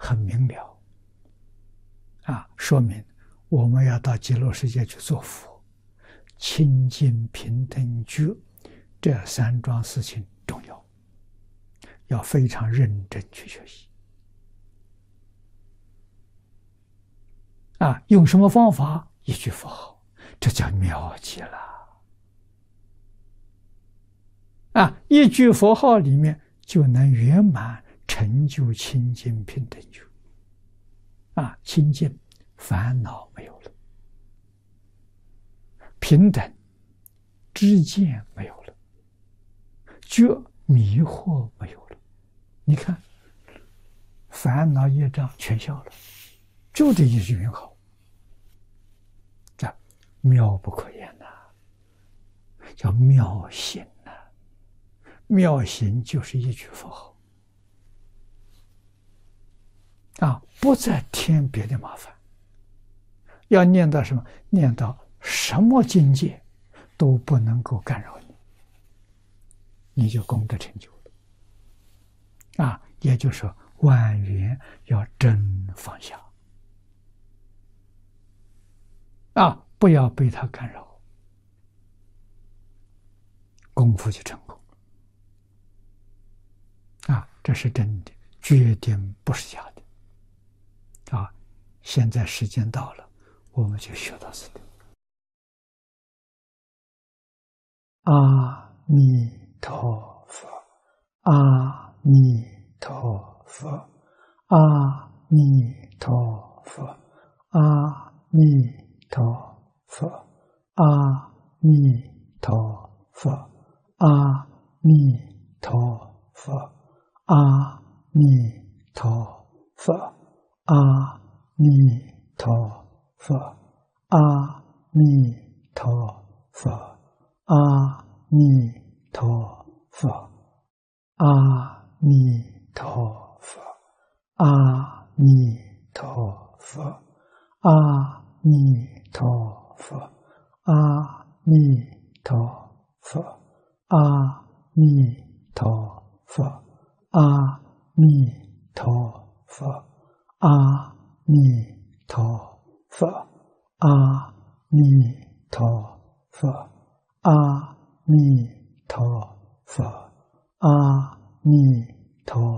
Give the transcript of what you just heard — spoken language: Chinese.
很明了说明我们要到极乐世界去做佛，清净平等觉这三桩事情重要，要非常认真去学习用什么方法？一句佛号，这叫妙极了一句佛号里面就能圆满成就清净平等觉清净烦恼没有了，平等知见没有了，觉迷惑没有了。你看，烦恼业障全消了，就这一句云好，这妙不可言呐，叫妙行呐。妙行就是一句佛号不再添别的麻烦。要念到什么？念到什么境界都不能够干扰你，你就功德成就了也就是说，万缘要真放下不要被它干扰，功夫就成功这是真的，决定不是假的现在时间到了，我们就学到这里。阿弥陀佛，阿弥陀佛，阿弥陀佛，阿弥陀佛，阿弥陀佛，阿弥陀佛，阿弥陀佛，阿弥陀佛，阿弥陀佛，阿弥陀佛，阿弥陀佛，阿弥陀佛，阿弥陀佛，阿弥陀佛，阿弥陀佛，阿弥陀佛，阿弥陀佛，阿弥陀佛，阿弥陀佛，阿弥陀